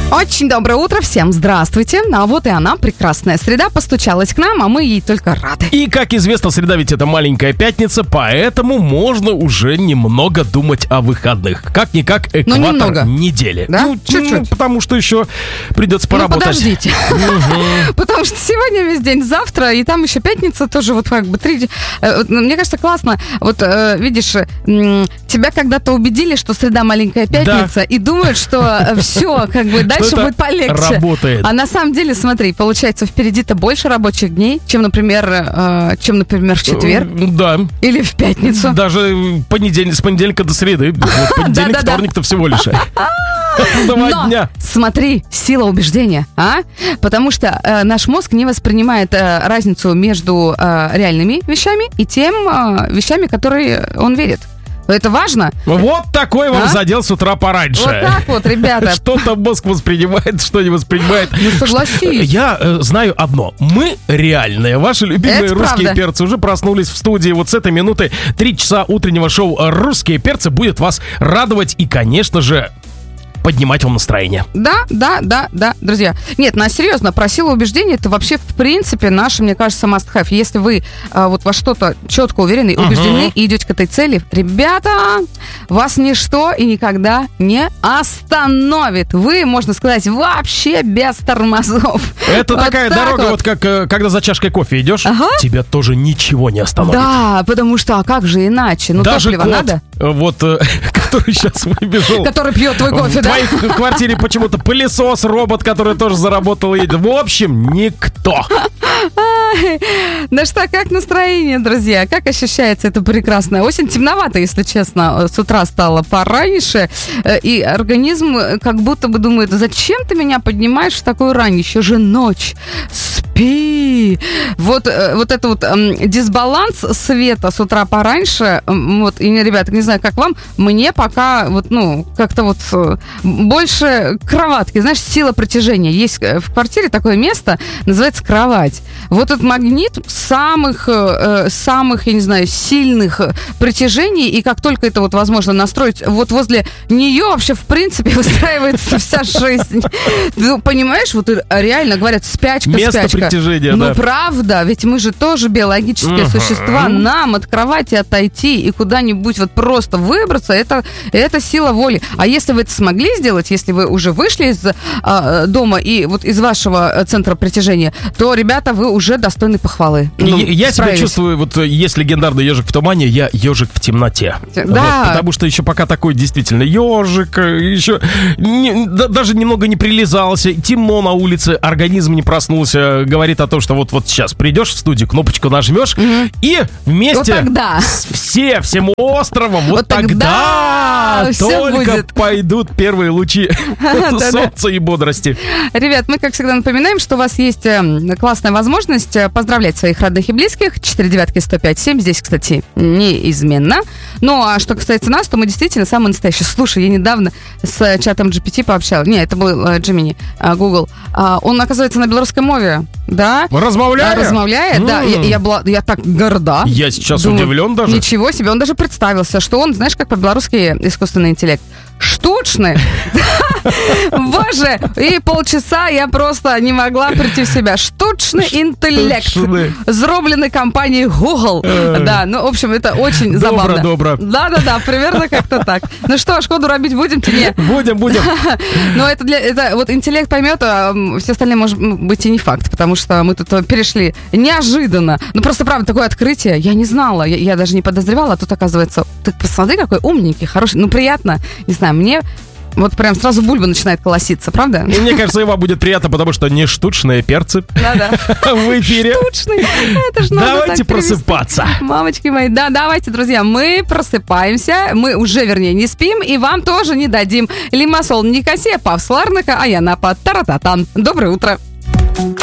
Очень доброе утро, всем здравствуйте. А вот и она, прекрасная среда, постучалась к нам, а мы ей только рады. И, как известно, среда ведь это маленькая пятница, поэтому можно уже немного думать о выходных. Как-никак экватор недели. Да? Чуть-чуть. Потому что еще придется поработать. Подождите. Потому что сегодня весь день, завтра, и там еще пятница тоже вот как бы 3... Мне кажется, классно. Вот видишь, тебя когда-то убедили, что среда маленькая пятница, и думают, что все, как бы дальше будет полегче. Работает. А на самом деле, смотри, получается, впереди-то больше рабочих дней, чем, например, в четверг. Да. Или в пятницу. Даже с понедельника до среды. Вот понедельник, вторник-то всего лишь. 2 дня. Смотри, сила убеждения, Потому что наш мозг не воспринимает разницу между реальными вещами и тем вещами, которые он верит. Это важно. Вот такой вам задел с утра пораньше. Вот так вот, ребята. Что-то мозг воспринимает, что не воспринимает. Ну, согласись. Я знаю одно. Мы реальные. Ваши любимые это русские правда. перцы уже проснулись в студии. Вот с этой минуты 3 часа утреннего шоу «Русские перцы» будет вас радовать и, конечно же, поднимать вам настроение. Да, друзья. Нет, серьезно, про силу убеждения это вообще, в принципе, наш, мне кажется, must-have. Если вы вот во что-то четко уверены и убеждены, и идете к этой цели, ребята, вас ничто и никогда не остановит. Вы, можно сказать, вообще без тормозов. Это вот такая дорога, вот как когда за чашкой кофе идешь, тебя тоже ничего не остановит. Да, потому что, а как же иначе? Ну, даже топливо кот, надо. Вот, который сейчас выбежал. Который пьет твой кофе, да? В твоей квартире почему-то пылесос, робот, который тоже заработал и едет. В общем, никто. Ну что, как настроение, друзья? Как ощущается эта прекрасная осень? Темновато, если честно, с утра стало пораньше. И организм как будто бы думает, зачем ты меня поднимаешь в такую рань? Еще же ночь. Спи. Вот это вот дисбаланс света с утра пораньше. Вот, и, ребята, не знаю, как вам, мне пока как-то вот больше кроватки. Знаешь, сила притяжения. Есть в квартире такое место, называется кровать. Вот этот магнит самых, я не знаю, сильных притяжений, и как только это вот возможно настроить, вот возле нее вообще, в принципе, выстраивается вся жизнь. Ты понимаешь, вот реально говорят, спячка. Место притяжения, да. Ну, правда, ведь мы же тоже биологические существа. Нам от кровати отойти и куда-нибудь вот просто выбраться, это сила воли. А если вы это смогли сделать, если вы уже вышли из дома и вот из вашего центра притяжения, то, ребята, вы уже достойны похвалы. Я себя чувствую, вот есть легендарный ежик в тумане, я ежик в темноте. Да. Вот, потому что еще пока такой действительно ежик, еще даже немного не прилизался, темно на улице, организм не проснулся, говорит о том, что вот сейчас придешь в студию, кнопочку нажмешь, и вместе всем островом, вот тогда только пойдут первые лучи солнца и бодрости. Ребят, мы, как всегда, напоминаем, что у вас есть классная возможность поздравлять своих родных и близких. 4 девятки 105.7. Здесь, кстати, неизменно. Ну, а что касается нас, то мы действительно самые настоящие. Слушай, я недавно с чатом GPT пообщалась. Не, это был Gemini, Google. Он, оказывается, на белорусской мове. Да. Размовляет, да. Я так горда. Я сейчас удивлен даже. Ничего себе. Он даже представился, что он, знаешь, как по-белорусски искусственный интеллект. Штучный. Боже, и полчаса я просто не могла прийти в себя. Штучный интеллект. Зробленный компанией Google. Да, ну, в общем, это очень забавно. Добро. Да, примерно как-то так. Ну что, Шкоду робить будем? Не. Будем. Но это вот интеллект поймет, а все остальные, может быть, и не факт, потому что мы тут перешли неожиданно. Ну, просто, правда, такое открытие. Я не знала, я даже не подозревала, а тут, оказывается, ты посмотри, какой умненький, хороший. Ну, приятно, не знаю, мне вот прям сразу бульба начинает колоситься, правда? И мне кажется, и вам будет приятно, потому что не штучные перцы в эфире. Штучные. Это ж надо. Давайте просыпаться. Мамочки мои, да, давайте, друзья, мы просыпаемся, мы уже, вернее, не спим, и вам тоже не дадим. Лимассол Никосия, Пав Сларнака, а я Напа Тарататан. Доброе утро.